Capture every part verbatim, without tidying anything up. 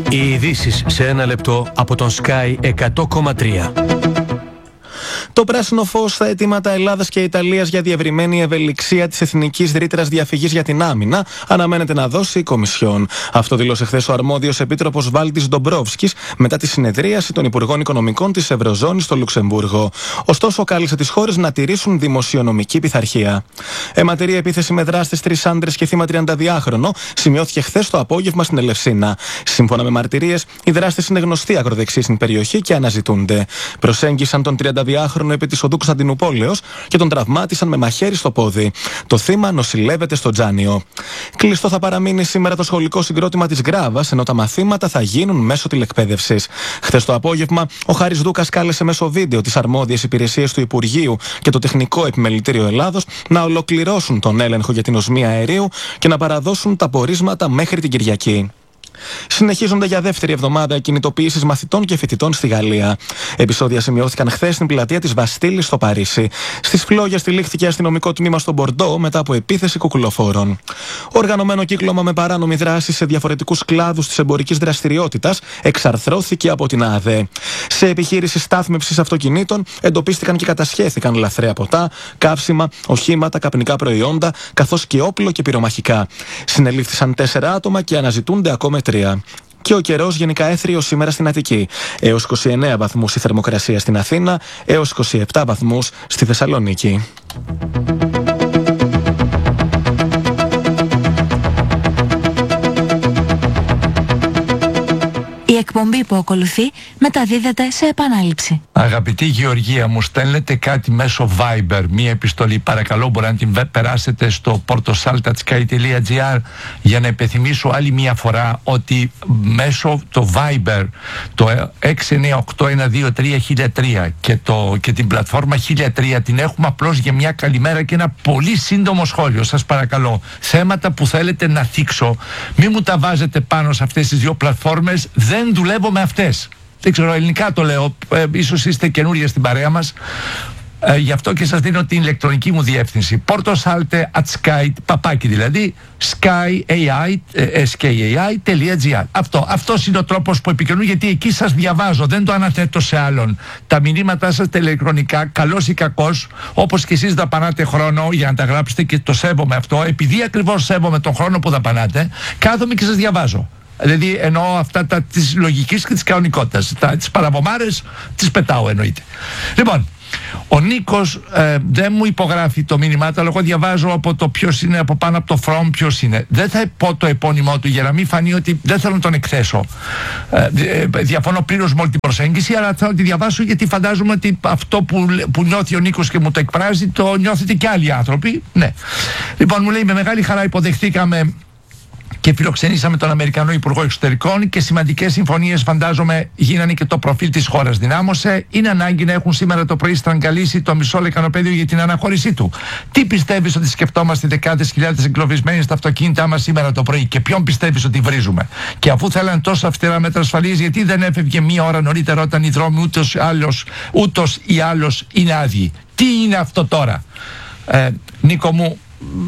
Οι ειδήσεις σε ένα λεπτό από τον Sky εκατό κόμμα τρία. Το πράσινο φως στα αιτήματα Ελλάδας και Ιταλίας για διευρυμένη ευελιξία της εθνικής ρήτρας διαφυγής για την άμυνα αναμένεται να δώσει η Κομισιόν. Αυτό δήλωσε χθες ο αρμόδιος επίτροπος Βάλτις Ντομπρόφσκης μετά τη συνεδρίαση των Υπουργών Οικονομικών της Ευρωζώνης στο Λουξεμβούργο. Ωστόσο, κάλεσε τις χώρες να τηρήσουν δημοσιονομική πειθαρχία. Αιματηρή επίθεση με δράστες τρεις άντρες και θύμα τριανταδυάχρονο σημειώθηκε χθες το απόγευμα στην Ελευσίνα. Σύμφωνα με μαρτυρίες, οι δράστες είναι γνωστοί ακροδεξιοί στην περιοχή και αναζητούνται. Προσέγγισαν τον τριανταδυάχρονο επί της οδού Κωνσταντινουπόλεως και τον τραυμάτισαν με μαχαίρι στο πόδι. Το θύμα νοσηλεύεται στο Τζάνιο. Κλειστό θα παραμείνει σήμερα το σχολικό συγκρότημα της Γκράβας, ενώ τα μαθήματα θα γίνουν μέσω τηλεκπαίδευσης. Χθες το απόγευμα, ο Χάρης Δούκας κάλεσε μέσω βίντεο τις αρμόδιες υπηρεσίες του Υπουργείου και το Τεχνικό Επιμελητήριο Ελλάδος να ολοκληρώσουν τον έλεγχο για την οσμία αερίου και να παραδώσουν τα πορίσματα μέχρι την Κυριακή. Συνεχίζονται για δεύτερη εβδομάδα κινητοποιήσεις μαθητών και φοιτητών στη Γαλλία. Επεισόδια σημειώθηκαν χθες στην πλατεία της Βαστίλης στο Παρίσι. Στις φλόγες τυλίχθηκε αστυνομικό τμήμα στο Μπορντό μετά από επίθεση κουκουλοφόρων. Οργανωμένο κύκλωμα με παράνομη δράση σε διαφορετικούς κλάδους της εμπορικής δραστηριότητας εξαρθρώθηκε από την ΑΔΕ. Σε επιχείρηση στάθμευσης αυτοκινήτων εντοπίστηκαν και κατασχέθηκαν λαθρέα ποτά, καύσιμα, οχήματα, καπνικά προϊόντα, καθώς και όπλο και πυρομαχικά. Συνελήφθησαν τέσσερα άτομα και αναζητούνται ακόμα τρία. Και ο καιρός γενικά έθριος σήμερα στην Αττική. Έως είκοσι εννέα βαθμούς η θερμοκρασία στην Αθήνα, έως είκοσι επτά βαθμούς στη Θεσσαλονίκη. Η εκπομπή που ακολουθεί μεταδίδεται σε επανάληψη. Αγαπητή Γεωργία, μου στέλνετε κάτι μέσω Viber, μία επιστολή. Παρακαλώ, μπορεί να την περάσετε στο portosalta at sky τελεία gr για να υπενθυμίσω άλλη μία φορά ότι μέσω το Viber, το έξι εννιά οκτώ ένα δύο τρία χίλια τρία και, το, και την πλατφόρμα χίλια τρία την έχουμε απλώς για μια καλημέρα και ένα πολύ σύντομο σχόλιο. Σας παρακαλώ, θέματα που θέλετε να θίξω, μην μου τα βάζετε πάνω σε αυτές τις δύο πλατφόρμες. Δεν δουλεύω με αυτές. Δεν ξέρω, ελληνικά το λέω. Ε, ίσως είστε καινούργια στην παρέα μας. Ε, γι' αυτό και σας δίνω την ηλεκτρονική μου διεύθυνση. portosalte at sky, παπάκι δηλαδή, skyai.gr. Αυτό. Αυτός είναι ο τρόπος που επικοινωνώ, γιατί εκεί σας διαβάζω. Δεν το αναθέτω σε άλλον. Τα μηνύματά σας τα ηλεκτρονικά, καλός ή κακός, όπως και εσείς δαπανάτε χρόνο για να τα γράψετε και το σέβομαι αυτό. Επειδή ακριβώς σέβομαι τον χρόνο που δαπανάτε, κάθομαι και σας διαβάζω. Δηλαδή εννοώ αυτά τα της λογικής και της κανονικότητας. Τα, τις παραβομάρες τις πετάω εννοείται. Λοιπόν, ο Νίκος ε, δεν μου υπογράφει το μήνυμά του, αλλά εγώ διαβάζω από το ποιος είναι, από πάνω από το from ποιος είναι. Δεν θα πω το επώνυμό του για να μην φανεί ότι δεν θέλω να τον εκθέσω. Ε, ε, διαφωνώ πλήρως με όλη την προσέγγιση, αλλά θέλω να τη διαβάσω γιατί φαντάζομαι ότι αυτό που, που νιώθει ο Νίκος και μου το εκφράζει το νιώθετε και άλλοι άνθρωποι. Ναι. Λοιπόν, μου λέει, με μεγάλη χαρά υποδεχθήκαμε και φιλοξενήσαμε τον Αμερικανό Υπουργό Εξωτερικών και σημαντικές συμφωνίες, φαντάζομαι, γίνανε και το προφίλ της χώρας δυνάμωσε. Είναι ανάγκη να έχουν σήμερα το πρωί στραγγαλίσει το μισό λεκανοπέδιο για την αναχώρησή του. Τι πιστεύεις ότι σκεφτόμαστε δεκάδες χιλιάδες εγκλωβισμένοι στα αυτοκίνητά μας σήμερα το πρωί και ποιον πιστεύεις ότι βρίζουμε? Και αφού θέλαν τόσο αυστηρά μέτρα ασφαλείας, γιατί δεν έφευγε μία ώρα νωρίτερα όταν οι δρόμοι ούτως, άλλος, ούτως ή άλλως είναι άδειοι? Τι είναι αυτό τώρα? Ε, Νίκο μου,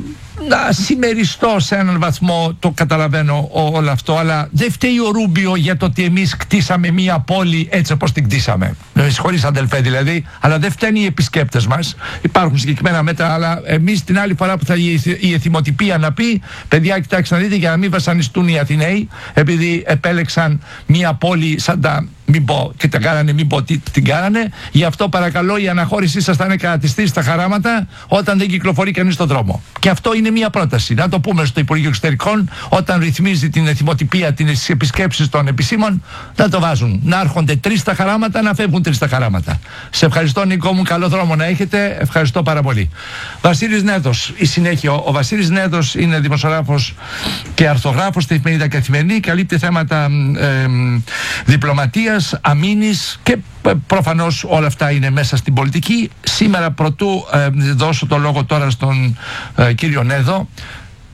να συμμεριστώ σε έναν βαθμό, το καταλαβαίνω όλο αυτό, αλλά δεν φταίει ο Ρούμπιο για το ότι εμείς κτίσαμε μία πόλη έτσι όπως την κτίσαμε. Με συγχωρείς αδελφέ δηλαδή, αλλά δεν φταίνουν οι επισκέπτες μας. Υπάρχουν συγκεκριμένα μέτρα, αλλά εμείς την άλλη φορά που θα η εθιμοτυπία να πει, παιδιά, κοιτάξτε να δείτε, για να μην βασανιστούν οι Αθηναίοι, επειδή επέλεξαν μία πόλη σαν τα. Μην πω και τα κάνανε, μην πω τι την κάνανε. Γι' αυτό παρακαλώ η αναχώρησή σας θα είναι κατατιστή στα χαράματα όταν δεν κυκλοφορεί κανείς στον δρόμο. Και αυτό είναι μια πρόταση. Να το πούμε στο Υπουργείο Εξωτερικών, όταν ρυθμίζει την εθιμοτυπία, τις επισκέψεις των επισήμων, να το βάζουν. Να έρχονται τρεις στα χαράματα, να φεύγουν τρεις στα χαράματα. Σε ευχαριστώ, Νίκο μου, καλό δρόμο να έχετε. Ευχαριστώ πάρα πολύ. Βασίλης Νέδος, η συνέχεια. Ο Βασίλης Νέδος είναι δημοσιογράφος και αρθογράφος στην εφημερίδα Καθημερινή, καλύπτει θέματα ε, διπλωματίας, αμήνης και προφανώς όλα αυτά είναι μέσα στην πολιτική. Σήμερα, πρωτού ε, δώσω το λόγο τώρα στον ε, κύριο Νέδο,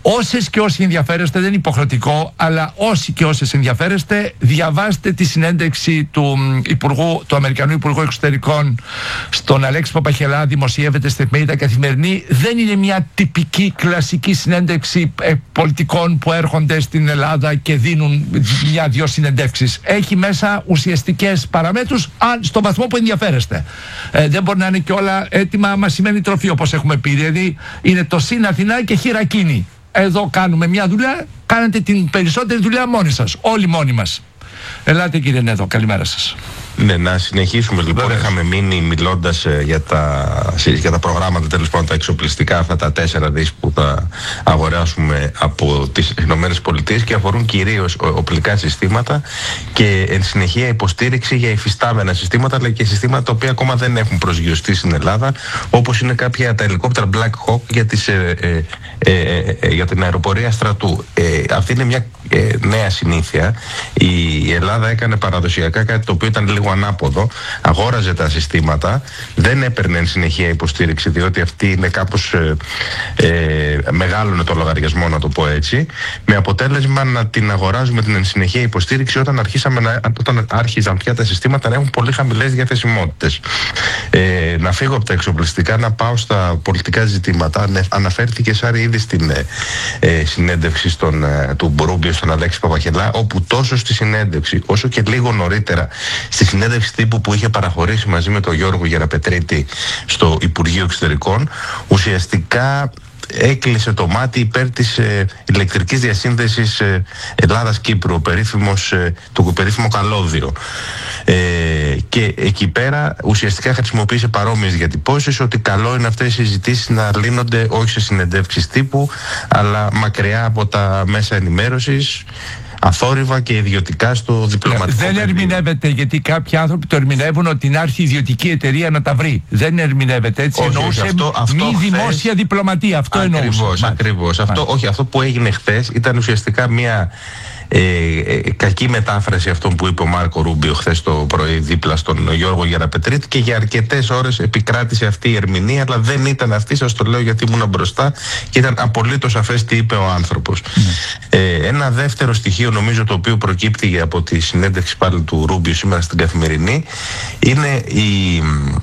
Όσες και όσοι ενδιαφέρεστε, δεν είναι υποχρεωτικό, αλλά όσοι και όσες ενδιαφέρεστε, διαβάστε τη συνέντευξη του Υπουργού, του Αμερικανού Υπουργού Εξωτερικών στον Αλέξη Παπαχελά, δημοσιεύεται στην εφημερίδα Καθημερινή. Δεν είναι μια τυπική κλασική συνέντευξη ε, πολιτικών που έρχονται στην Ελλάδα και δίνουν μια-δυο συνεντεύξεις. Έχει μέσα ουσιαστικές παραμέτρους, αν στο βαθμό που ενδιαφέρεστε. Ε, δεν μπορεί να είναι και όλα έτοιμα μασημένη τροφή, όπως έχουμε πει. Δηλαδή είναι το συν Αθηνά και χειρακίνη. Εδώ κάνουμε μια δουλειά, κάνετε την περισσότερη δουλειά μόνοι σας, όλοι μόνοι μας. Ελάτε κύριε Νέδο, καλημέρα σας. Ναι, να συνεχίσουμε λοιπόν. Βέβαια. Είχαμε μείνει μιλώντας ε, για, τα, για τα προγράμματα, τέλος πάντων τα εξοπλιστικά, αυτά τα τέσσερα δις που θα αγοράσουμε από τις ΗΠΑ και αφορούν κυρίως οπλικά συστήματα και εν συνεχεία υποστήριξη για υφιστάμενα συστήματα, αλλά και συστήματα τα οποία ακόμα δεν έχουν προσγειωστεί στην Ελλάδα, όπως είναι κάποια τα ελικόπτερα Black Hawk για, τις, ε, ε, ε, ε, για την αεροπορία στρατού. Ε, αυτή είναι μια ε, νέα συνήθεια. Η Ελλάδα έκανε παραδοσιακά κάτι το οποίο ήταν λίγο ανάποδο, αγόραζε τα συστήματα, δεν έπαιρνε εν συνεχεία υποστήριξη, διότι αυτή είναι κάπως ε, ε, μεγάλωνε το λογαριασμό, να το πω έτσι, με αποτέλεσμα να την αγοράζουμε την εν συνεχεία υποστήριξη όταν, αρχίσαμε να, όταν άρχιζαν πια τα συστήματα να έχουν πολύ χαμηλές διαθεσιμότητες. Ε, να φύγω από τα εξοπλιστικά, να πάω στα πολιτικά ζητήματα. Αναφέρθηκε Σάρη ήδη στην ε, συνέντευξη στον, ε, του Ρούμπιο στον Αλέξη Παπαχελά, όπου τόσο στη συνέντευξη όσο και λίγο νωρίτερα στη συνέντευξη τύπου που είχε παραχωρήσει μαζί με τον Γιώργο Γεραπετρίτη στο Υπουργείο Εξωτερικών, ουσιαστικά έκλεισε το μάτι υπέρ της ε, ηλεκτρικής διασύνδεσης ε, Ελλάδας-Κύπρου, ε, το περίφημο καλώδιο. Ε, και εκεί πέρα ουσιαστικά χρησιμοποίησε παρόμοιες διατυπώσεις, ότι καλό είναι αυτές οι συζητήσεις να λύνονται όχι σε συνεντεύξεις τύπου, αλλά μακριά από τα μέσα ενημέρωσης, αθόρυβα και ιδιωτικά στο διπλωματικό. Δεν ερμηνεύεται, γιατί κάποιοι άνθρωποι το ερμηνεύουν ότι να έρθει η ιδιωτική εταιρεία να τα βρει. Δεν ερμηνεύεται έτσι. Όχι, εννοούσε αυτό, αυτό μη χθες, δημόσια διπλωματία. Αυτό εννοούσε. Ακριβώς, ακριβώς. Αυτό, όχι, αυτό που έγινε χθες ήταν ουσιαστικά μια Ε, ε, κακή μετάφραση αυτών που είπε ο Μάρκο Ρούμπιο χθες το πρωί δίπλα στον Γιώργο Γεραπετρίτη, και για αρκετές ώρες επικράτησε αυτή η ερμηνεία, αλλά δεν ήταν αυτή, σας το λέω γιατί ήμουν μπροστά και ήταν απολύτως σαφές τι είπε ο άνθρωπος. Mm. Ε, ένα δεύτερο στοιχείο νομίζω το οποίο προκύπτει από τη συνέντευξη πάλι του Ρούμπιο σήμερα στην Καθημερινή είναι η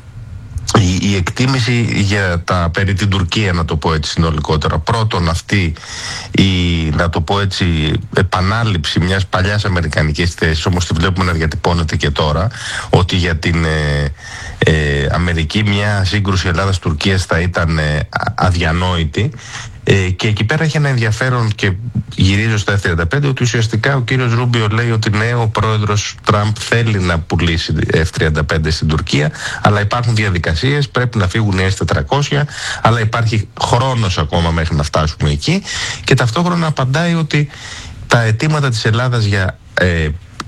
Η, η εκτίμηση για τα περί την Τουρκία, να το πω έτσι συνολικότερα. Πρώτον, αυτή η, να το πω έτσι, επανάληψη μιας παλιάς αμερικανικής θέσης, όμως τη βλέπουμε να διατυπώνεται και τώρα, ότι για την ε, ε, Αμερική μια σύγκρουση Ελλάδας-Τουρκίας θα ήταν ε, αδιανόητη. Ε, και εκεί πέρα έχει ένα ενδιαφέρον, και γυρίζω στα εφ τριάντα πέντε, ότι ουσιαστικά ο κύριος Ρούμπιο λέει ότι ναι, ο πρόεδρος Τραμπ θέλει να πουλήσει εφ τριάντα πέντε στην Τουρκία, αλλά υπάρχουν διαδικασίες, πρέπει να φύγουν οι ες τετρακόσια, αλλά υπάρχει χρόνος ακόμα μέχρι να φτάσουμε εκεί, και ταυτόχρονα απαντάει ότι τα αιτήματα της Ελλάδας για ε,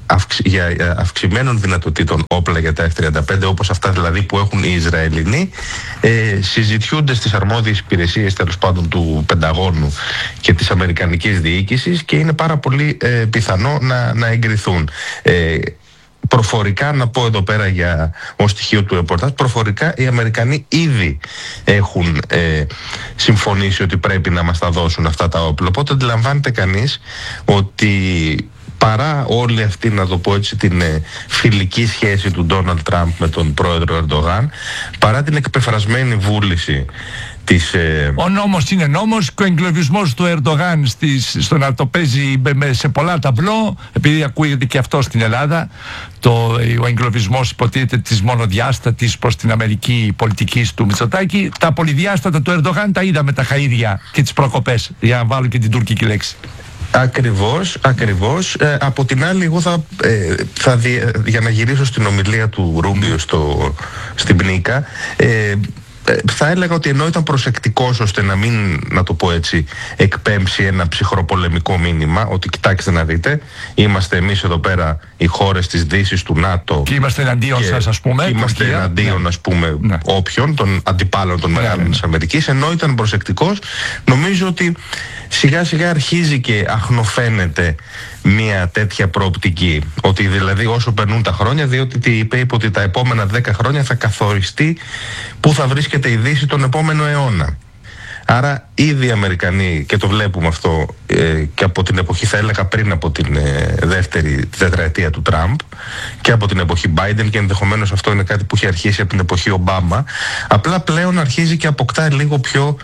για αυξημένων δυνατοτήτων όπλα για τα εφ τριάντα πέντε, όπως αυτά δηλαδή που έχουν οι Ισραηλινοί, ε, συζητιούνται στις αρμόδιες υπηρεσίες τέλος πάντων του Πενταγώνου και της Αμερικανικής διοίκησης, και είναι πάρα πολύ ε, πιθανό να, να εγκριθούν. Ε, Προφορικά, να πω εδώ πέρα για ως στοιχείο του ρεπορτάζ, προφορικά οι Αμερικανοί ήδη έχουν ε, συμφωνήσει ότι πρέπει να μας τα δώσουν αυτά τα όπλα. Οπότε αντιλαμβάνεται κανείς ότι παρά όλη αυτή, να το πω έτσι, την ε, φιλική σχέση του Ντόναλντ Τραμπ με τον πρόεδρο Ερντογάν, παρά την εκπεφρασμένη βούληση της, ε... ο νόμος είναι νόμος, και ο εγκλωβισμός του Ερντογάν στις, στο να το παίζει σε πολλά ταμπλό, επειδή ακούγεται και αυτό στην Ελλάδα, το, ο εγκλωβισμός υποτίθεται της μονοδιάστατης προς την Αμερική πολιτικής του Μητσοτάκη, τα πολυδιάστατα του Ερντογάν τα είδαμε τα χαΐδια και τις προκοπές, για να βάλω και την τουρκική λέξη. Ακριβώς, ακριβώς. Ε, από την άλλη, εγώ θα, ε, θα δι, για να γυρίσω στην ομιλία του Ρούμπιο στο, στην Πνίκα, ε, θα έλεγα ότι ενώ ήταν προσεκτικός ώστε να μην, να το πω έτσι, εκπέμψει ένα ψυχροπολεμικό μήνυμα, ότι κοιτάξτε να δείτε, είμαστε εμείς εδώ πέρα οι χώρες της Δύσης, του ΝΑΤΟ, και είμαστε εναντίον και σας, ας πούμε, είμαστε Τουρκία, εναντίον, ναι, ας πούμε, ναι, όποιον των αντιπάλων των, ναι, μεγάλων, ναι, της Αμερικής, ενώ ήταν προσεκτικός, νομίζω ότι σιγά σιγά αρχίζει και αχνοφαίνεται μια τέτοια προοπτική, ότι δηλαδή όσο περνούν τα χρόνια, διότι τι είπε, είπε ότι τα επόμενα δέκα χρόνια θα καθοριστεί πού θα βρίσκεται η Δύση τον επόμενο αιώνα. Άρα ήδη οι Αμερικανοί, και το βλέπουμε αυτό ε, και από την εποχή, θα έλεγα πριν από την ε, δεύτερη τετραετία του Τραμπ και από την εποχή Biden, και ενδεχομένως αυτό είναι κάτι που έχει αρχίσει από την εποχή Ομπάμα, απλά πλέον αρχίζει και αποκτά λίγο πιο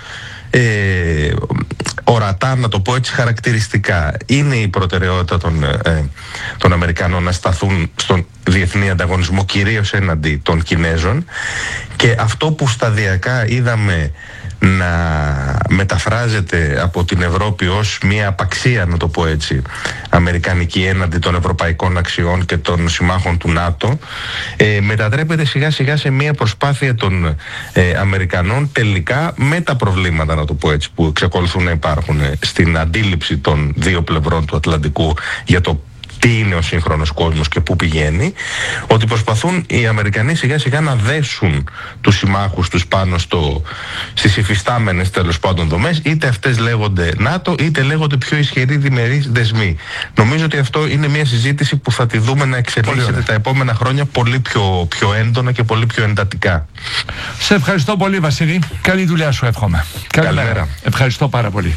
Ε, ορατά, να το πω έτσι, χαρακτηριστικά. Είναι η προτεραιότητα των, ε, των Αμερικανών να σταθούν στον διεθνή ανταγωνισμό, κυρίως έναντι των Κινέζων, και αυτό που σταδιακά είδαμε να μεταφράζεται από την Ευρώπη ως μια απαξία, να το πω έτσι, αμερικανική έναντι των ευρωπαϊκών αξιών και των συμμάχων του ΝΑΤΟ, ε, μετατρέπεται σιγά σιγά σε μια προσπάθεια των ε, Αμερικανών τελικά, με τα προβλήματα, να το πω έτσι, που εξακολουθούν να υπάρχουν ε, στην αντίληψη των δύο πλευρών του Ατλαντικού για το τι είναι ο σύγχρονος κόσμος και πού πηγαίνει, ότι προσπαθούν οι Αμερικανοί σιγά σιγά να δέσουν τους συμμάχους τους πάνω στο, στις υφιστάμενες τέλος πάντων δομές, είτε αυτές λέγονται ΝΑΤΟ είτε λέγονται πιο ισχυροί διμερείς δεσμοί. Νομίζω ότι αυτό είναι μια συζήτηση που θα τη δούμε να εξελίσσεται τα επόμενα χρόνια πολύ πιο, πιο έντονα και πολύ πιο εντατικά. Σε ευχαριστώ πολύ, Βασίλη. Καλή δουλειά σου εύχομαι. Καλημέρα. Ευχαριστώ πάρα πολύ.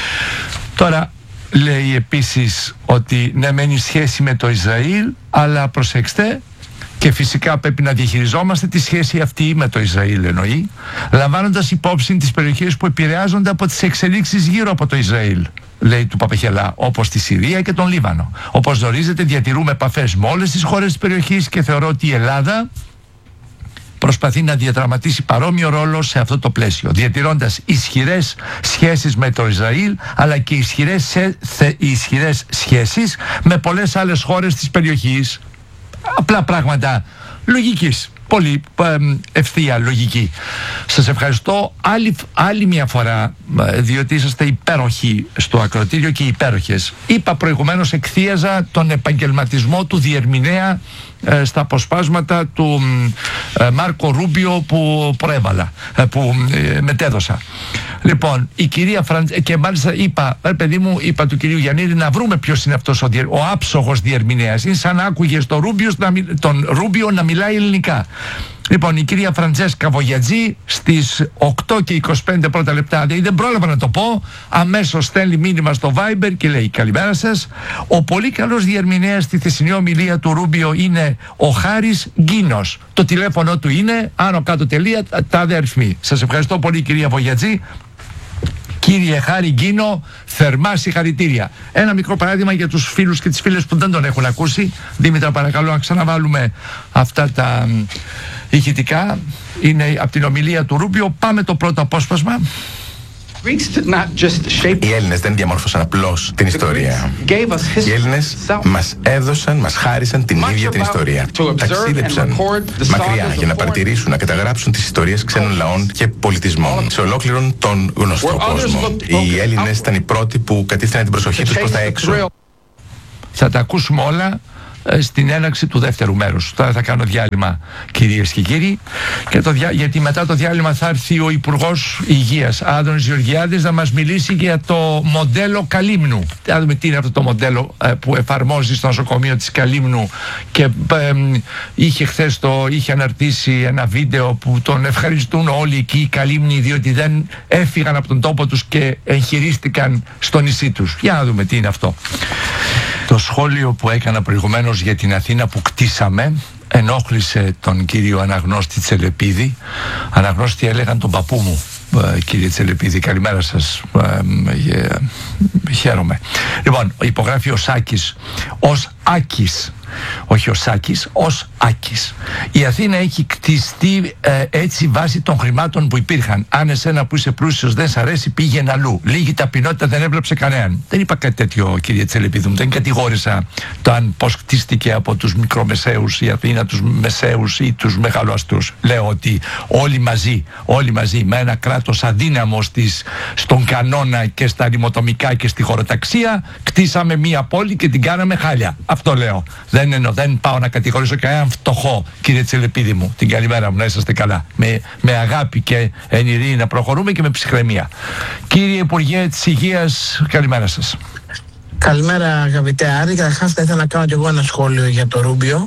Τώρα, λέει επίσης ότι ναι, μένει σχέση με το Ισραήλ, αλλά προσέξτε, και φυσικά πρέπει να διαχειριζόμαστε τη σχέση αυτή με το Ισραήλ, εννοεί, λαμβάνοντας υπόψη τις περιοχές που επηρεάζονται από τις εξελίξεις γύρω από το Ισραήλ, λέει του Παπαχελά, όπως τη Συρία και τον Λίβανο. Όπως γνωρίζετε, διατηρούμε επαφές με όλες τις χώρες της περιοχής και θεωρώ ότι η Ελλάδα προσπαθεί να διαδραματίσει παρόμοιο ρόλο σε αυτό το πλαίσιο, διατηρώντας ισχυρές σχέσεις με το Ισραήλ, αλλά και ισχυρές, σε, θε, ισχυρές σχέσεις με πολλές άλλες χώρες της περιοχής. Απλά πράγματα λογικής, πολύ ε, ευθεία λογική. Σας ευχαριστώ άλλη, άλλη μια φορά, διότι είσαστε υπέροχοι στο ακροατήριο και υπέροχες. Είπα προηγουμένως, εκθίαζα τον επαγγελματισμό του διερμηνέα ε, στα αποσπάσματα του ε, Μάρκο Ρούμπιο που προέβαλα, ε, που ε, μετέδωσα. Λοιπόν, η κυρία Φραντζέ, και μάλιστα είπα, ε, παιδί μου, είπα του κυρίου Γιαννίδη να βρούμε ποιος είναι αυτός ο, διε, ο άψογος διερμηνέας. Είναι σαν να άκουγες τον Ρούμπιο, τον Ρούμπιο να μιλάει ελληνικά. Λοιπόν, η κυρία Φραντζέσκα Βογιατζή στις οκτώ και είκοσι πέντε πρώτα λεπτά, δεν πρόλαβα να το πω, αμέσως στέλνει μήνυμα στο Viber και λέει: καλημέρα σας. Ο πολύ καλός διερμηνέας στη χθεσινή ομιλία του Ρούμπιο είναι ο Χάρης Γκίνος. Το τηλέφωνο του είναι άνω κάτω τελεία τάδε αριθμοί. Σας ευχαριστώ πολύ, κυρία Βογιατζή. Κύριε Χάρη Γκίνο, θερμά συγχαρητήρια. Ένα μικρό παράδειγμα για τους φίλους και τις φίλες που δεν τον έχουν ακούσει. Δήμητρα, παρακαλώ να ξαναβάλουμε αυτά τα ηχητικά. Είναι από την ομιλία του Ρούμπιο. Πάμε το πρώτο απόσπασμα. Οι Έλληνες δεν διαμόρφωσαν απλώς την ιστορία. Οι Έλληνες μας έδωσαν, μας χάρισαν την ίδια την ιστορία. Ταξίδεψαν μακριά για να παρατηρήσουν, να καταγράψουν τις ιστορίες ξένων λαών και πολιτισμών σε ολόκληρον τον γνωστό κόσμο. Οι Έλληνες ήταν οι πρώτοι που κατήφθηναν την προσοχή τους προς τα έξω. Θα τα ακούσουμε όλα στην έναρξη του δεύτερου μέρους. Τώρα θα κάνω διάλειμμα, κυρίες και κύριοι, και το διά... γιατί μετά το διάλειμμα θα έρθει ο Υπουργός Υγείας Άδωνης Γεωργιάδης να μας μιλήσει για το μοντέλο Καλύμνου. Θα δούμε τι είναι αυτό το μοντέλο ε, που εφαρμόζει στο νοσοκομείο της Καλύμνου, και ε, είχε χθες το είχε αναρτήσει ένα βίντεο που τον ευχαριστούν όλοι εκεί οι Καλύμνοι, διότι δεν έφυγαν από τον τόπο τους και εγχειρίστηκαν στο νησί τους. Για να δούμε τι είναι αυτό. Το σχόλιο που έκανα προηγουμένως για την Αθήνα που κτίσαμε ενόχλησε τον κύριο Αναγνώστη Τσελεπίδη. Αναγνώστη, έλεγαν τον παππού μου, κύριε Τσελεπίδη. Καλημέρα σας. Ε, ε, χαίρομαι. Λοιπόν, υπογράφει ο Σάκης ως Άκης, όχι ο Σάκης, ως Άκης. Η Αθήνα έχει κτιστεί ε, έτσι βάσει των χρημάτων που υπήρχαν. Αν εσένα που είσαι πλούσιος δεν σ' αρέσει, πήγαινε αλλού. Λίγη ταπεινότητα δεν έβλεψε κανέναν. Δεν είπα κάτι τέτοιο, κύριε Τσελεπίδη μου. Δεν κατηγόρησα το αν πώς κτίστηκε από τους μικρομεσαίους η Αθήνα, τους μεσαίους ή τους μεγαλοαστούς. Λέω ότι όλοι μαζί, όλοι μαζί με ένα κράτος αδύναμο στις, στον κανόνα και στα ρημοτομικά και στη χωροταξία, κτίσαμε μία πόλη και την κάναμε χάλια. Αυτό λέω. Δεν, εννοώ, δεν πάω να κατηγορήσω κανέναν φτωχό, κύριε Τσελεπίδη μου. Την καλημέρα μου, να είσαστε καλά. Με, με αγάπη και εν ειρήνη να προχωρούμε και με ψυχραιμία. Κύριε Υπουργέ της Υγείας, καλημέρα σας. Καλημέρα, αγαπητέ Άρη. Καταρχάς θα ήθελα να κάνω και εγώ ένα σχόλιο για το Ρούμπιο.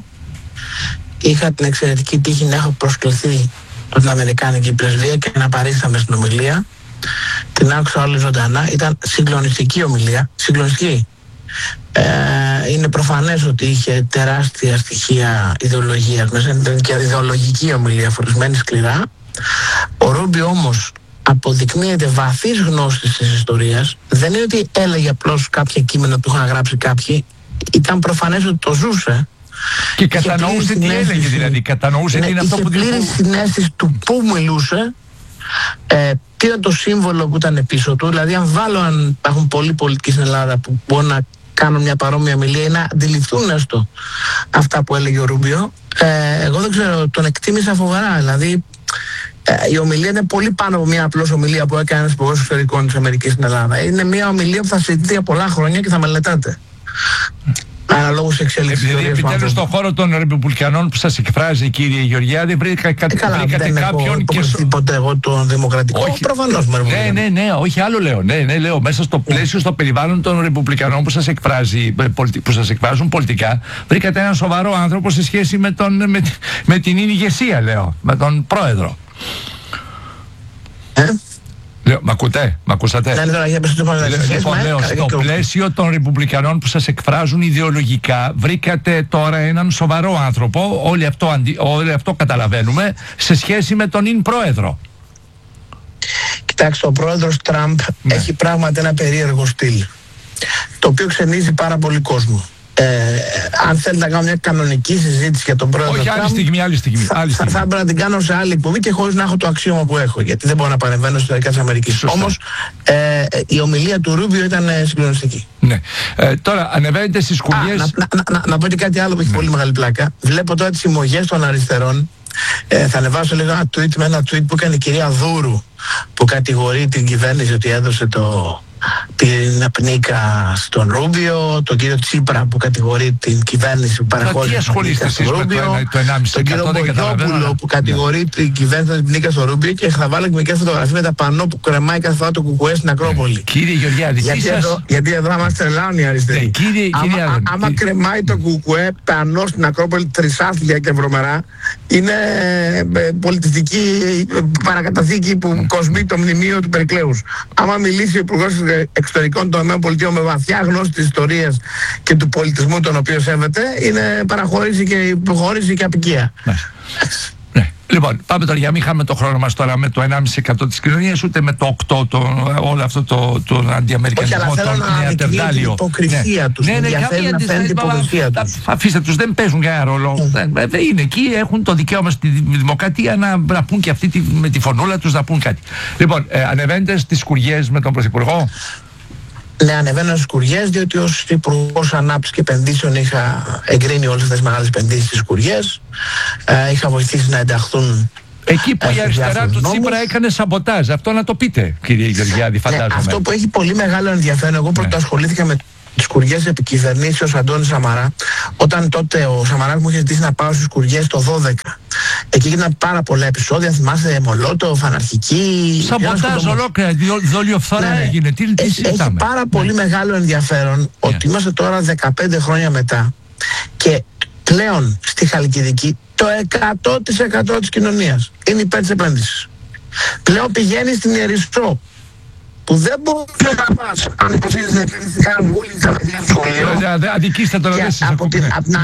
Είχα την εξαιρετική τύχη να έχω προσκληθεί από την Αμερικάνικη Πρεσβεία και να παρίσταμε στην ομιλία. Την άκουσα όλη ζωντανά. Ήταν συγκλονιστική ομιλία. Συγκλονιστική. Ε, είναι προφανές ότι είχε τεράστια στοιχεία ιδεολογίας μέσα. Ήταν και ιδεολογική ομιλία, φορεσμένη σκληρά. Ο Ρούμπιο όμως αποδεικνύεται βαθύς γνώστης της ιστορίας. Δεν είναι ότι έλεγε απλώς κάποια κείμενα που είχαν γράψει κάποιοι. Ήταν προφανές ότι το ζούσε. Και κατανοούσε τι έλεγε, δηλαδή. Κατανοούσε ναι, τι είναι αυτό που είχε πλήρη συναίσθηση του πού μιλούσε, ε, τι ήταν το σύμβολο που ήταν πίσω του. Δηλαδή, αν βάλω, αν υπάρχουν πολλοί πολιτικοί στην Ελλάδα που μπορούν να κάνουν μια παρόμοια ομιλία ή να αντιληφθούν έστω αυτά που έλεγε ο Ρούμπιο, ε, εγώ δεν ξέρω, τον εκτίμησα φοβερά. Δηλαδή, ε, η ομιλία είναι πολύ πάνω από μια απλώς ομιλία που έκανε ένας υπουργός εξωτερικών της Αμερικής στην Ελλάδα. Είναι μια ομιλία που θα συζητηθεί για πολλά χρόνια και θα μελετάτε. Αναλόγως εξέλιξης. Επειδή επιτέλους στον χώρο των Ρεπουμπλικανών που σας εκφράζει, κύριε Γεωργιάδη, βρήκα, κα, ε, καλά, βρήκατε δεν κάποιον έχω και. Ποτέ εγώ τον Δημοκρατικό. Όχι, προφανώς. Ναι, ναι, ναι, όχι άλλο λέω. Ναι, ναι, λέω μέσα στο πλαίσιο, στο περιβάλλον των Ρεπουμπλικανών που σας εκφράζει, που σας εκφράζουν πολιτικά, βρήκατε έναν σοβαρό άνθρωπο σε σχέση με, τον, με, με την ηγεσία, λέω, με τον πρόεδρο. Ε? Λέω, μ' ακούτε, μ' ακούσατε. Ναι, ναι, ναι, λοιπόν, λέω, στο πλαίσιο των Ρεπουμπλικανών που σας εκφράζουν ιδεολογικά, βρήκατε τώρα έναν σοβαρό άνθρωπο, όλοι αυτό, όλοι αυτό καταλαβαίνουμε, σε σχέση με τον ιν πρόεδρο. Κοιτάξτε, ο πρόεδρος Τραμπ ναι. έχει πράγματι ένα περίεργο στυλ, το οποίο ξενίζει πάρα πολύ κόσμο. Ε, αν θέλετε να κάνω μια κανονική συζήτηση για τον πρόεδρο Όχι, Τραμπ, άλλη στιγμή, άλλη στιγμή. Θα, άλλη στιγμή. θα, θα έπρεπε να την κάνω σε άλλη εκπομπή και χωρίς να έχω το αξίωμα που έχω, γιατί δεν μπορώ να παρεμβαίνω στην ιστορικά της Αμερικής. Όμως ε, η ομιλία του Ρούμπιο ήταν συγκλονιστική. Ναι. Ε, τώρα ανεβαίνετε στις κουριές. Να, να, να, να πω και κάτι άλλο που έχει ναι. πολύ μεγάλη πλάκα. Βλέπω τώρα τις συμμογές των αριστερών. Ε, θα ανεβάσω λίγο ένα tweet με ένα tweet που έκανε η κυρία Δούρου, που κατηγορεί την κυβέρνηση ότι έδωσε το την πνίκα στον Ρούμπιο, τον κύριο Τσίπρα που κατηγορεί την κυβέρνηση που παραχώρησε την πνίκα στον Ρούμπιο, τον κύριο Μπογιόπουλο που κατηγορεί την κυβέρνηση την πνίκα στον Ρούμπιο, και θα βάλω και μερικές φωτογραφίες με τα πανό που κρεμάει κάθε φορά το κουκουέ στην Ακρόπολη. Κύριε Γεωργιάδη, γιατί εδώ μας τρελάνουν οι αριστεροί. Άμα κρεμάει το κουκουέ πανό στην Ακρόπολη τρισάθλια και βρωμερά, είναι πολιτιστική παρακαταθήκη που κοσμεί το μνημείο του Περικλέους. Άμα μιλήσει ο Υπουργός Εξωτερικών των ΗΠΑ με βαθιά γνώση της ιστορίας και του πολιτισμού τον οποίο σέβεται, είναι παραχώρηση και υποχώρηση και απικία. Ναι. Ναι. Λοιπόν, πάμε τώρα, για μην χάμε το χρόνο μας τώρα με το ενάμιση τοις εκατό της κοινωνίας, ούτε με το οκτώ τοις εκατό, το, όλο αυτό το, τον αντιαμερικανισμό, τον νεατερντάλιο. Την υποκρισία τους. Ναι, ναι, ναι, θέλει να φέρει την υποκρισία τους. Αφήστε τους, δεν παίζουν κανένα ρόλο. Mm. Είναι εκεί, έχουν το δικαίωμα στη δημοκρατία να, να πούν και αυτοί με τη φωνούλα τους να πούν κάτι. Λοιπόν, ε, ανεβαίνετε στις κουριές με τον Πρωθυπουργό. Ναι, ανεβαίνω στις κουριές, διότι ως Υπουργός Ανάπτυξης και Επενδύσεων είχα εγκρίνει όλες αυτές τις μεγάλες επενδύσεις στις κουριές. Ε, είχα βοηθήσει να ενταχθούν. Εκεί που η αριστερά του Τσίπρα έκανε σαμποτάζ. Αυτό να το πείτε, κύριε Γεωργιάδη, φαντάζομαι. Ναι, αυτό που έχει πολύ μεγάλο ενδιαφέρον, εγώ πρώτα ναι. ασχολήθηκα με τις κουριές επικυβερνήσεως Αντώνη Σαμαρά, όταν τότε ο Σαμαράς μου είχε ζητήσει να πάω στις κουριές το δώδεκα. Εκεί έγιναν πάρα πολλά επεισόδια, θυμάστε, Μολότοφ, αναρχική. Σαμποτάζ ολόκληρα, δολιοφθορά ναι. έγινε. Τι, τι έχει, έχει πάρα ναι. πολύ μεγάλο ενδιαφέρον ναι. ότι είμαστε τώρα δεκαπέντε χρόνια μετά και πλέον στη Χαλκιδική το εκατό τοις εκατό της κοινωνίας είναι υπέρ της επένδυσης. Πλέον πηγαίνει στην Ιερισσό, που δεν μπορεί να πας αν υποθέτεις να επένδυσεις καν βούλη της αμετρίας του σχολείου. Αδικήστε το, δεν σας ακούω.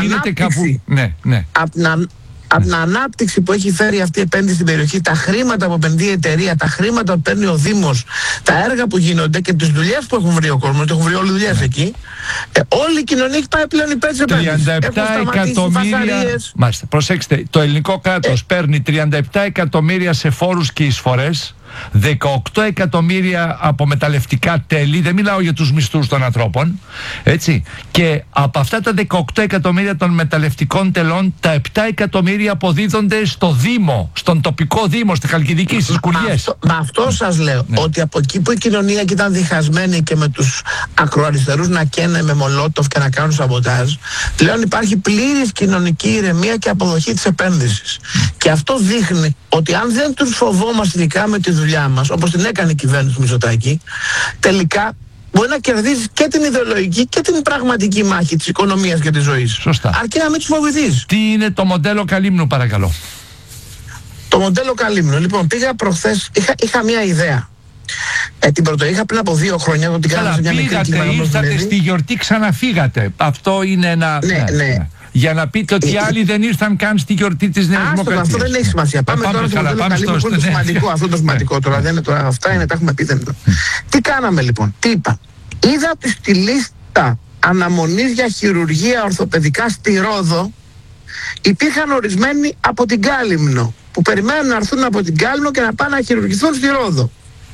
Από την Από την ανάπτυξη που έχει φέρει αυτή η επένδυση στην περιοχή, τα χρήματα που επενδύει η εταιρεία, τα χρήματα που παίρνει ο Δήμος, τα έργα που γίνονται και τις δουλειές που έχουν βρει ο κόσμος, έχουν βρει όλοι δουλειές εκεί, ε, όλη η κοινωνία έχει πάει πλέον υπέρ της επένδυσης. τριάντα επτά εκατομμύρια. Μάλιστα, προσέξτε, το ελληνικό κράτος ε, παίρνει τριάντα επτά εκατομμύρια σε φόρους και εισφορές, δεκαοκτώ εκατομμύρια από μεταλλευτικά τέλη, δεν μιλάω για τους μισθούς των ανθρώπων, έτσι, και από αυτά τα δεκαοκτώ εκατομμύρια των μεταλλευτικών τελών, τα επτά εκατομμύρια αποδίδονται στο Δήμο, στον τοπικό Δήμο, στη Χαλκιδική, στις κουριές. Με αυτό σας λέω, ναι. ότι από εκεί που η κοινωνία ήταν διχασμένη και με τους ακροαριστερούς να καίνε με Μολότοφ και να κάνουν σαμποτάζ, πλέον υπάρχει πλήρης κοινωνική ηρεμία και αποδοχή της επένδυσης. Mm. Και αυτό δείχνει ότι αν δεν τους φοβόμαστε ειδικά με τη δουλειά μας, όπως την έκανε η κυβέρνηση του Μητσοτάκη, τελικά μπορεί να κερδίσει και την ιδεολογική και την πραγματική μάχη της οικονομίας και της ζωής. Σωστά. Αρκεί να μην τους φοβηθείς. Τι είναι το μοντέλο Καλύμνου, παρακαλώ? Το μοντέλο Καλύμνου, λοιπόν, πήγα προχθές, είχα, είχα μια ιδέα. Ε, την πρωτοείχα πριν από δύο χρόνια. Την Καλά, μια πήγατε, ήρθατε στη γιορτή, ξαναφύγατε. Αυτό είναι ένα... Ναι, ναι. ναι. Για να πείτε ότι οι άλλοι δεν ήρθαν καν στη γιορτή της Νέας Δημοκρατίας. Αυτό δεν έχει σημασία. Πάμε, πάμε τώρα στο μοντέλο Καλύμνου, που είναι το σημαντικό. Αυτό το σημαντικό τώρα. Δεν είναι τώρα, αυτά είναι, τα έχουμε πει. Δεν Τι κάναμε λοιπόν, τι είπα. Είδα ότι στη λίστα αναμονής για χειρουργία ορθοπαιδικά στη Ρόδο υπήρχαν ορισμένοι από την Κάλυμνο που περιμένουν να έρθουν από την Κάλυμνο και να πάνε να χειρουργηθούν στη Ρόδο.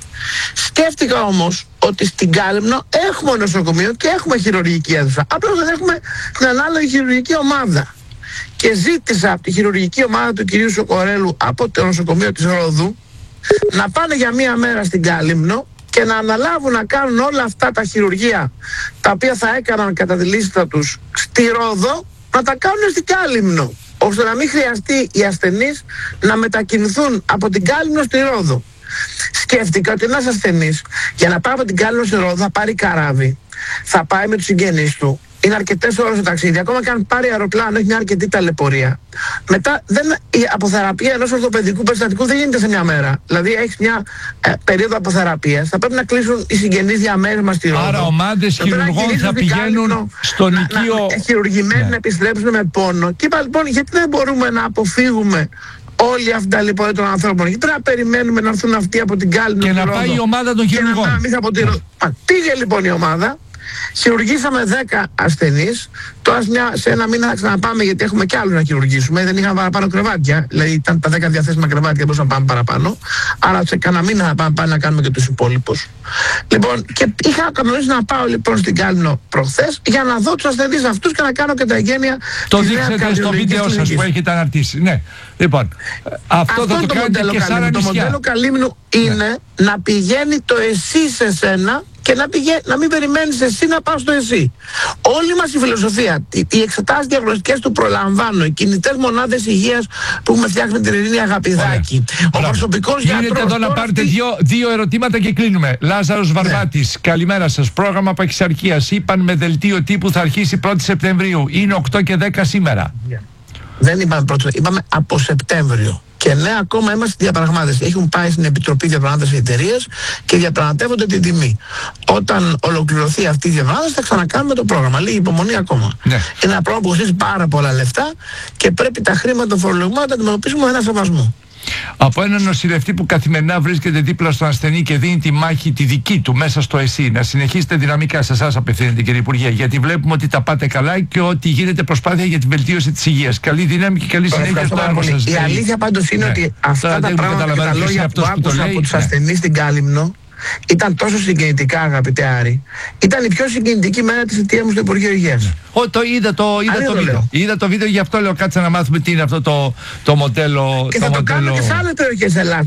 Σκέφτηκα όμως ότι στην Κάλυμνο έχουμε νοσοκομείο και έχουμε χειρουργική αίθουσα. Απλώς δεν έχουμε την ανάλογη χειρουργική ομάδα. Και ζήτησα από τη χειρουργική ομάδα του κυρίου Σοκορέλου από το νοσοκομείο της Ρόδου να πάνε για μία μέρα στην Κάλυμνο και να αναλάβουν να κάνουν όλα αυτά τα χειρουργία τα οποία θα έκαναν κατά τη λίστα τους στη Ρόδο, να τα κάνουν στην Κάλυμνο, ώστε να μην χρειαστεί οι ασθενείς να μετακινηθούν από την Κάλυμνο στη Ρόδο. Σκέφτηκα ότι ένας ασθενής για να πάει από την Κάλυμνο στη Ρόδο θα πάρει καράβι, θα πάει με τους συγγενείς του, είναι αρκετές ώρες το ταξίδι, ακόμα και αν πάρει αεροπλάνο έχει μια αρκετή ταλαιπωρία. Μετά δεν, η αποθεραπεία ενός ορθοπαιδικού περιστατικού δεν γίνεται σε μια μέρα. Δηλαδή έχεις μια ε, περίοδο αποθεραπείας, θα πρέπει να κλείσουν οι συγγενείς διαμέρισμα στη Ρόδο. Άρα ομάδες χειρουργών θα πηγαίνουν στον οικείο. Να, να, χειρουργημένοι ναι. να επιστρέψουν με πόνο. Και είπα λοιπόν, γιατί δεν μπορούμε να αποφύγουμε όλοι αυτά τα λοιπόν των ανθρώπων? Γιατί πρέπει να περιμένουμε να έρθουν αυτοί από την Κάλυμνο και να πάει η ομάδα των χειρουργών. Πήγε λοιπόν η ομάδα. Χειρουργήσαμε δέκα ασθενείς. Τώρα μια, σε ένα μήνα θα ξαναπάμε, γιατί έχουμε κι άλλους να χειρουργήσουμε. Δεν είχαμε παραπάνω κρεβάτια. Δηλαδή ήταν τα δέκα διαθέσιμα κρεβάτια, μπορούσαμε να πάμε παραπάνω. Άρα σε κανένα μήνα θα πάμε, πάμε να κάνουμε και τους υπόλοιπους. Λοιπόν, και είχα κανονίσει να πάω λοιπόν στην Κάλυμνο προχθές για να δω τους ασθενείς αυτούς και να κάνω και τα εγγένεια. Το δείξετε στο βίντεο σας που έχετε αναρτήσει. Ναι. Λοιπόν, αυτό, αυτό θα το, το κάνετε και σαν νησιά. Το μοντέλο Καλύμνου είναι ναι. να πηγαίνει το εσύ σε σένα και να, πηγα... να μην περιμένεις εσύ να πας στο εσύ. Όλη μας η φιλοσοφία, οι εξετάσεις διαγνωστικές του προλαμβάνω, οι κινητές μονάδες υγείας που έχουμε φτιάξει με την Ειρήνη Αγαπηδάκη, ο προσωπικός γιατρός. Γίνεται εδώ να πάρετε δύο, δύο ερωτήματα και κλείνουμε. Λάζαρος Βαρβάτης, ναι. καλημέρα σας. Πρόγραμμα παχυσαρκίας, είπαν με δελτίο τύπου θα αρχίσει πρώτη Σεπτεμβρίου. Είναι οκτώ και δέκα σήμερα. Yeah. Δεν είπαμε πρώτο, είπαμε από Σεπτέμβριο. Και ναι, ακόμα είμαστε στη διαπραγμάτευση. Έχουν πάει στην Επιτροπή Διαπραγμάτευση εταιρείες και διαπραγματεύονται την τιμή. Όταν ολοκληρωθεί αυτή η διαπραγμάτευση, θα ξανακάνουμε το πρόγραμμα. Λίγη υπομονή ακόμα. Ναι. Είναι ένα πρόγραμμα που κοστίζει πάρα πολλά λεφτά και πρέπει τα χρήματα των φορολογουμένων να τα αντιμετωπίσουμε με ένα σεβασμό. Από έναν νοσηλευτή που καθημερινά βρίσκεται δίπλα στον ασθενή και δίνει τη μάχη τη δική του μέσα στο ΕΣΥ, να συνεχίσετε δυναμικά, σε εσάς απευθύνεται κύριε Υπουργέ, γιατί βλέπουμε ότι τα πάτε καλά και ότι γίνεται προσπάθεια για τη βελτίωση της υγείας. Καλή δύναμη και καλή συνέχεια στο έργο σας. Η αλήθεια πάντως είναι ναι. ότι αυτά τα πράγματα και τα λόγια που άκουσα από τους ασθενείς στην Κάλυμνο ήταν τόσο συγκινητικά, αγαπητέ Άρη. Ήταν η πιο συγκινητική μέρα της θητείας μου στο Υπουργείο Υγείας. Ναι. Ο, το είδα το, είδα το, το βίντεο. Είδα το βίντεο, γι' αυτό λέω κάτσε να μάθουμε τι είναι αυτό το, το μοντέλο. Και θα το, το κάνουμε και σε άλλες περιοχές Ελλάδας.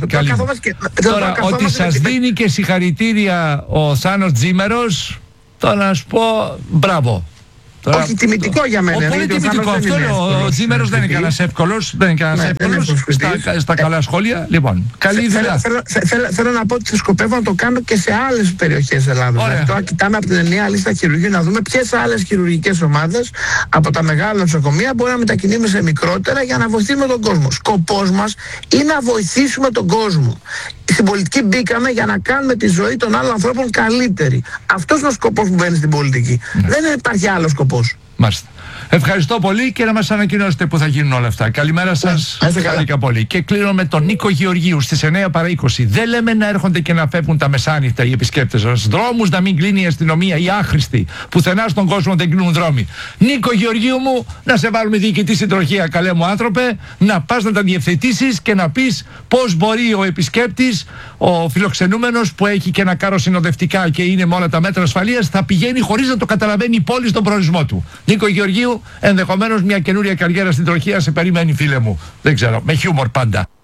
Τώρα, ότι σας δίνει και συγχαρητήρια ο Θάνος Τζίμερος, τώρα να σου πω μπράβο. Τώρα, όχι τιμητικό το... για μένα. Ο, πολύ τιμητικό. Αυτό ο Τζίμερος δεν είναι κανένας εύκολος. Δεν είναι κανένας εύκολος στα, στα καλά σχόλια. Λοιπόν, καλή δουλειά. Θέλω, θέλω, θέλω να πω ότι σκοπεύω να το κάνω και σε άλλες περιοχές Ελλάδας. Δηλαδή, τώρα κοιτάμε από την ενιαία λίστα χειρουργείου να δούμε ποιες άλλες χειρουργικές ομάδες από τα μεγάλα νοσοκομεία μπορεί να μετακινήσουμε σε μικρότερα για να βοηθήσουμε τον κόσμο. Σκοπός μας είναι να βοηθήσουμε τον κόσμο. Στην πολιτική μπήκαμε για να κάνουμε τη ζωή των άλλων ανθρώπων καλύτερη. Αυτός είναι ο σκοπός που μπαίνει στην πολιτική. Ναι. Δεν υπάρχει άλλο σκοπός. Μάλιστα. Ευχαριστώ πολύ και να μας ανακοινώσετε που θα γίνουν όλα αυτά. Καλημέρα σας. Ευχαριστώ πολύ. Και κλείνω με τον Νίκο Γεωργίου στις εννιά παρά είκοσι. Δεν λέμε να έρχονται και να φεύγουν τα μεσάνυχτα οι επισκέπτες μας. Δρόμους να μην κλείνει η αστυνομία, οι άχρηστοι. Πουθενά στον κόσμο δεν κλείνουν δρόμοι. Νίκο Γεωργίου μου, να σε βάλουμε διοικητή συντροχία, καλέ μου άνθρωπε, να πας να τα διευθετήσεις και να πεις πώς μπορεί ο επισκέπτης, ο φιλοξενούμενος που έχει και ένα κάρο συνοδευτικά και είναι με όλα τα μέτρα ασφαλείας, θα πηγαίνει χωρίς να το καταλαβαίνει η πόλη στον προορισμό του. Νίκο Γεωργίου, ενδεχομένως μια καινούρια καριέρα στην τροχία σε περιμένει, φίλε μου. Δεν ξέρω, με χιούμορ πάντα.